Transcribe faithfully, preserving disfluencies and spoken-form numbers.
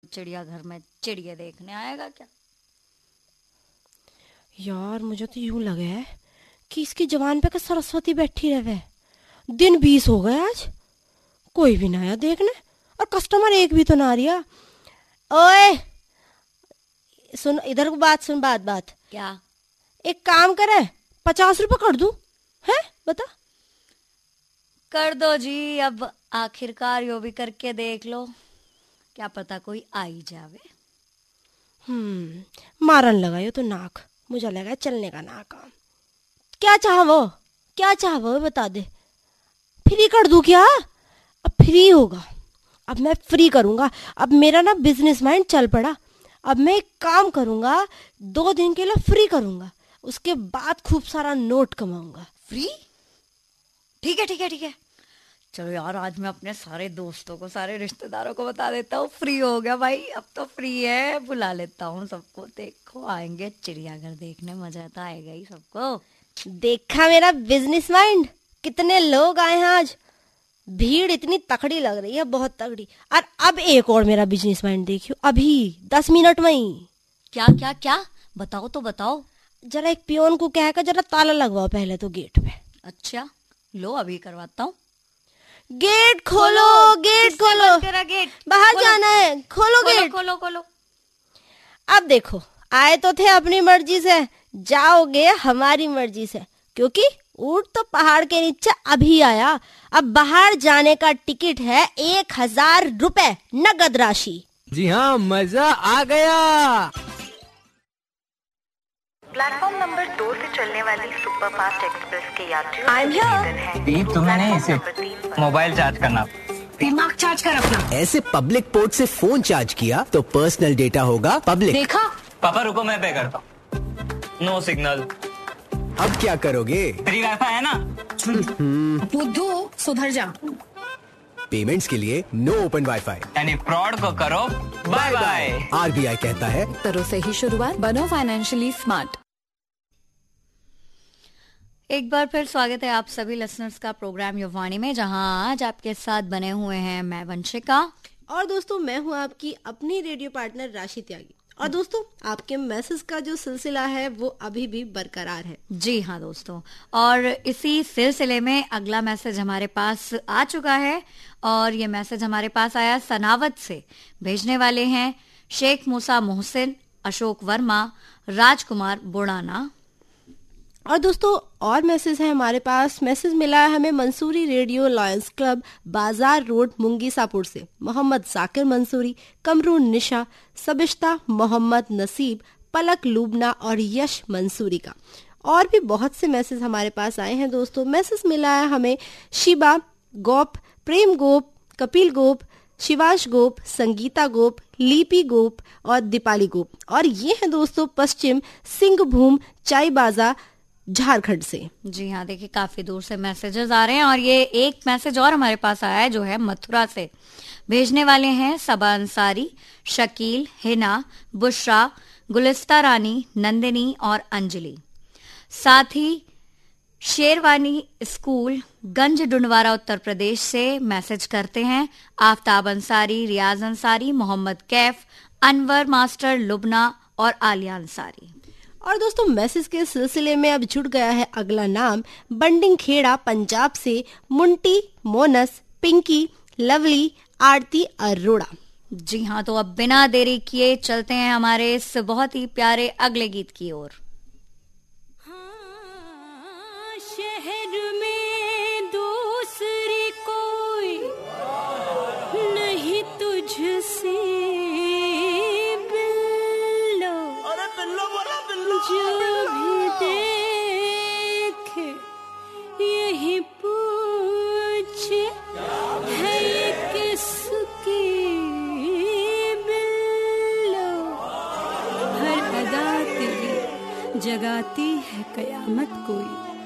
चिड़ियाघर में चिड़िया देखने आएगा क्या? यार मुझे तो यूं लगे है कि इसकी जवान पे का सरस्वती बैठी रहे। दिन बीस हो गए आज, कोई भी ना आया देखने, और कस्टमर एक भी तो ना आ रिया। ओए सुन, इधर को बात सुन, बात बात क्या? एक काम करे, पचास रुपए कर दूं? है बता। कर दो जी, अब आखिरकार यो भी करके देख लो, क्या पता कोई आ ही जावे। हम्म मारन लगा यो तो नाक, मुझे लगा चलने का नाक। क्या चाहवो क्या चाहवो बता दे, फ्री कर दूं क्या? अब फ्री होगा, अब मैं फ्री करूंगा। अब मेरा ना बिजनेस माइंड चल पड़ा। अब मैं एक काम करूंगा, दो दिन के लिए फ्री करूंगा, उसके बाद खूब सारा नोट कमाऊंगा। फ्री? ठीक है ठीक है ठीक है, चलो यार आज मैं अपने सारे दोस्तों को, सारे रिश्तेदारों को बता देता हूँ फ्री हो गया भाई, अब तो फ्री है, बुला लेता हूँ सबको। देखो आएंगे चिड़ियाघर देखने, मजा तो आएगा ही सबको। देखा मेरा बिजनेस माइंड, कितने लोग आए हैं आज, भीड़ इतनी तकड़ी लग रही है, बहुत तगड़ी। और अब एक और मेरा बिजनेस माइंड देखियो, अभी दस मिनट में ही। क्या क्या क्या? बताओ तो बताओ। जरा एक पियोन को कह कर जरा ताला लगवाओ पहले तो गेट पे। अच्छा लो अभी करवाता हूँ। गेट खोलो, गेट खोलो, गेट बाहर खोलो, जाना है, खोलो खोलो, गेट। खोलो खोलो। अब देखो, आए तो थे अपनी मर्जी से, जाओगे हमारी मर्जी से, क्योंकि ऊंट तो पहाड़ के नीचे अभी आया। अब बाहर जाने का टिकट है एक हजार रुपए नगद राशि। जी हाँ, मजा आ गया। प्लेटफॉर्म नंबर दो से चलने वाली सुपर फास्ट एक्सप्रेस के यात्रियों तुम्हें नहीं, इसे मोबाइल चार्ज करना, दिमाग चार्ज कर अपना। ऐसे पब्लिक पोर्ट से फोन चार्ज किया तो पर्सनल डेटा होगा पब्लिक। देखा? पापा रुको मैं पे करता हूँ। No signal. अब क्या करोगे? फ्री वाईफाई है ना। बुद्धू सुधर जा। पेमेंट्स के लिए नो ओपन वाईफाई, यानी फ्रॉड को करो बाय बाय। आरबीआई कहता है करो सही शुरुआत, बनो फाइनेंशियली स्मार्ट। एक बार फिर स्वागत है आप सभी लिसनर्स का प्रोग्राम युवाणी में, जहां आज आपके साथ बने हुए हैं मैं वंशिका, और दोस्तों मैं हूँ आपकी अपनी रेडियो पार्टनर राशि त्यागी। और दोस्तों आपके मैसेज का जो सिलसिला है वो अभी भी बरकरार है। जी हाँ दोस्तों, और इसी सिलसिले में अगला मैसेज हमारे पास आ चुका है, और ये मैसेज हमारे पास आया सनावत से। भेजने वाले हैं शेख मूसा मोहसिन, अशोक वर्मा, राजकुमार बुड़ाना। और दोस्तों और मैसेज है हमारे पास, मैसेज मिला है हमें मंसूरी रेडियो लॉयंस क्लब बाजार रोड मुंगीसापुर से। मोहम्मद जाकिर मंसूरी, कमरून निशा, सबिश्ता मोहम्मद नसीब, पलक लुबना और यश मंसूरी का। और भी बहुत से मैसेज हमारे पास आए हैं दोस्तों। मैसेज मिला है हमें शिबा गोप, प्रेम गोप, कपिल गोप, शिवाश गोप, संगीता गोप, लिपि गोप और दीपाली गोप। और ये है दोस्तों पश्चिम सिंहभूम चाईबाजा झारखंड से। जी हाँ, देखिए काफी दूर से मैसेजेस आ रहे हैं, और ये एक मैसेज और हमारे पास आया है जो है मथुरा से। भेजने वाले हैं सबा अंसारी, शकील, हिना, बुशरा, गुलिस्ता रानी, नंदिनी और अंजलि। साथ ही शेरवानी स्कूल गंज डुंडवारा उत्तर प्रदेश से मैसेज करते हैं आफ्ताब अंसारी, रियाज अंसारी, मोहम्मद कैफ, अनवर मास्टर, लुबना और आलिया अंसारी। और दोस्तों मैसेज के सिलसिले में अब जुड़ गया है अगला नाम, बंडिंग खेड़ा पंजाब से मुंटी, मोनस, पिंकी, लवली, आरती अरोड़ा। जी हाँ, तो अब बिना देरी किए चलते हैं हमारे इस बहुत ही प्यारे अगले गीत की ओर। हाँ, शहर में दूसरी कोई नहीं तुझसे जो भी देखे यही पूछे है ये किसकी बिल्लो। हर अदा तेरी जगाती है कयामत कोई।